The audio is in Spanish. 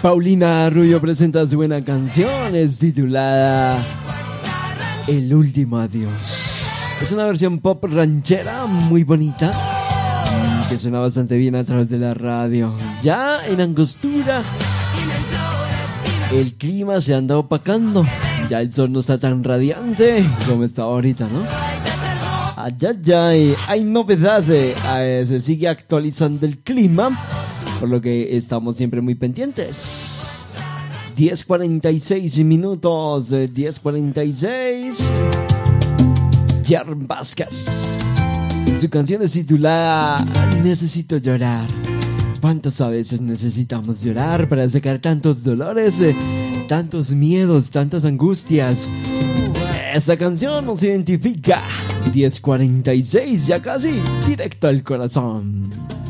Paulina Rubio presenta su buena canción, es titulada El Último Adiós. Es una versión pop ranchera muy bonita, que suena bastante bien a través de la radio. Ya en Angostura el clima se anda opacando, ya el sol no está tan radiante como está ahorita, ¿no? Hay novedades, se sigue actualizando el clima, por lo que estamos siempre muy pendientes. 10:46 minutos, 10:46. Jan Vázquez, su canción es titulada Necesito llorar. ¿Cuántas veces necesitamos llorar para sacar tantos dolores, tantos miedos, tantas angustias? Esta canción nos identifica. 10:46, ya casi directo al corazón.